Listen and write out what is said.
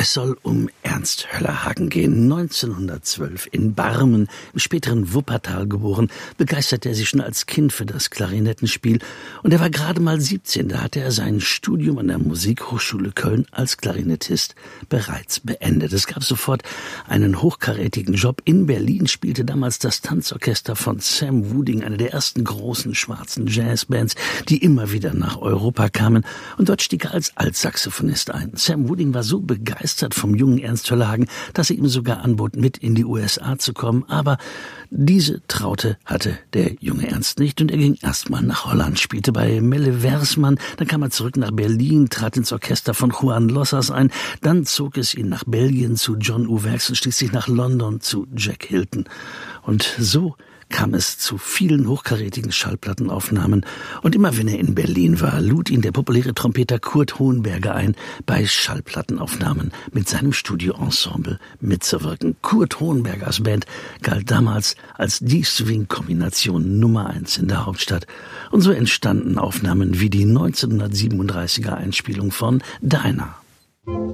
Es soll um Ernst Höllerhagen gehen. 1912 in Barmen, im späteren Wuppertal geboren, begeisterte er sich schon als Kind für das Klarinettenspiel. Und er war gerade mal 17, da hatte er sein Studium an der Musikhochschule Köln als Klarinettist bereits beendet. Es gab sofort einen hochkarätigen Job. In Berlin spielte damals das Tanzorchester von Sam Wooding, eine der ersten großen schwarzen Jazzbands, die immer wieder nach Europa kamen. Und dort stieg er als Altsaxophonist ein. Sam Wooding war so begeistert vom jungen Ernst Höllerhagen, dass er ihm sogar anbot, mit in die USA zu kommen. Aber diese Traute hatte der junge Ernst nicht und er ging erstmal nach Holland, spielte bei Melle Wersmann, dann kam er zurück nach Berlin, trat ins Orchester von Juan Lossas ein, dann zog es ihn nach Belgien zu John Uwerks und schließlich nach London zu Jack Hilton. Und so kam es zu vielen hochkarätigen Schallplattenaufnahmen. Und immer wenn er in Berlin war, lud ihn der populäre Trompeter Kurt Hohenberger ein, bei Schallplattenaufnahmen mit seinem Studioensemble mitzuwirken. Kurt Hohenbergers Band galt damals als die Swing-Kombination Nummer 1 in der Hauptstadt. Und so entstanden Aufnahmen wie die 1937er Einspielung von Dinah.